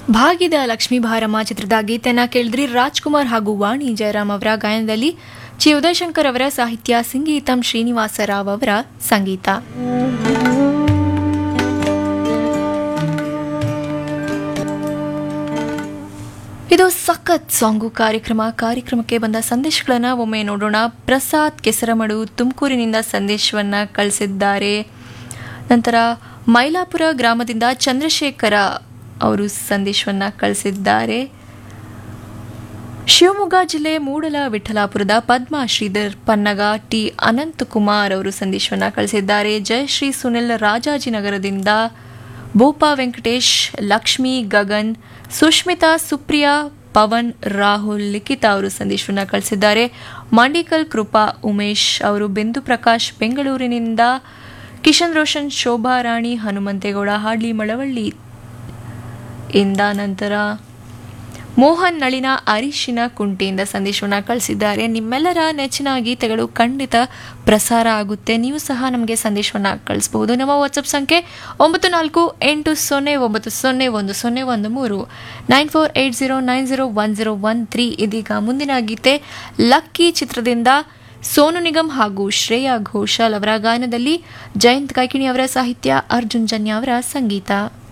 ಭಾಗ್ಯದ ಲಕ್ಷ್ಮೀ ಭಾರಮ್ಮ ಚಿತ್ರದ ಗೀತೆಯನ್ನ ಕೇಳಿದ್ರಿ. ರಾಜ್ಕುಮಾರ್ ಹಾಗೂ ವಾಣಿ ಜಯರಾಮ್ ಅವರ ಗಾಯನದಲ್ಲಿ ಚಿ ಉದಯಶಂಕರ್ ಅವರ ಸಾಹಿತ್ಯ, ಸಂಗೀತಂ ಶ್ರೀನಿವಾಸರಾವ್ ಅವರ ಸಂಗೀತ. ಇದು ಸಖತ್ ಸಾಂಗು ಕಾರ್ಯಕ್ರಮಕ್ಕೆ ಬಂದ ಸಂದೇಶಗಳನ್ನು ಒಮ್ಮೆ ನೋಡೋಣ. ಪ್ರಸಾದ್ ಕೆಸರಮಡು ತುಮಕೂರಿನಿಂದ ಸಂದೇಶವನ್ನ ಕಳಿಸಿದ್ದಾರೆ. ನಂತರ ಮೈಲಾಪುರ ಗ್ರಾಮದಿಂದ ಚಂದ್ರಶೇಖರ ಅವರು ಸಂದೇಶವನ್ನ ಕಳಿಸಿದ್ದಾರೆ. ಶಿವಮೊಗ್ಗ ಜಿಲ್ಲೆ ಮೂಡಲ ವಿಠಲಾಪುರದ ಪದ್ಮಾ ಶ್ರೀಧರ್ ಪನ್ನಗ ಟಿ ಅನಂತಕುಮಾರ್ ಅವರು ಸಂದೇಶವನ್ನ ಕಳಿಸಿದ್ದಾರೆ. ಜಯಶ್ರೀ ಸುನಿಲ್ ರಾಜಾಜಿನಗರದಿಂದ ಬೋಪಾ ವೆಂಕಟೇಶ್, ಲಕ್ಷ್ಮಿ, ಗಗನ್, ಸುಷ್ಮಿತಾ, ಸುಪ್ರಿಯಾ, ಪವನ್, ರಾಹುಲ್, ಲಿಖಿತಾ ಅವರು ಸಂದೇಶವನ್ನ ಕಳಿಸಿದ್ದಾರೆ. ಮಂಡಿಕಲ್ ಕೃಪಾ ಉಮೇಶ್ ಅವರು ಬಿಂದು ಪ್ರಕಾಶ್ ಬೆಂಗಳೂರಿನಿಂದ, ಕಿಶನ್ ರೋಷನ್, ಶೋಭಾ ರಾಣಿ, ಹನುಮಂತೇಗೌಡ ಹಾಡ್ಲಿ ಮಳವಳ್ಳಿ ಇಂದ, ನಂತರ ಮೋಹನ್ ನಳಿನ ಅರಿಶಿನ ಕುಂಟೆಯಿಂದ ಸಂದೇಶವನ್ನು ಕಳಿಸಿದ್ದಾರೆ. ನಿಮ್ಮೆಲ್ಲರ ನೆಚ್ಚಿನ ಗೀತೆಗಳು ಖಂಡಿತ ಪ್ರಸಾರ ಆಗುತ್ತೆ. ನೀವು ಸಹ ನಮಗೆ ಸಂದೇಶವನ್ನು ಕಳಿಸಬಹುದು. ನಮ್ಮ ವಾಟ್ಸಪ್ ಸಂಖ್ಯೆ 9480901013 9480901013. ಇದೀಗ ಮುಂದಿನ ಗೀತೆ ಲಕ್ಕಿ ಚಿತ್ರದಿಂದ ಸೋನು ನಿಗಮ್ ಹಾಗೂ ಶ್ರೇಯಾ ಘೋಷಾಲ್ ಅವರ ಗಾಯನದಲ್ಲಿ ಜಯಂತ್ ಕಾಯ್ಕಿಣಿ ಅವರ ಸಾಹಿತ್ಯ, ಅರ್ಜುನ್ ಜನ್ಯ ಅವರ ಸಂಗೀತ.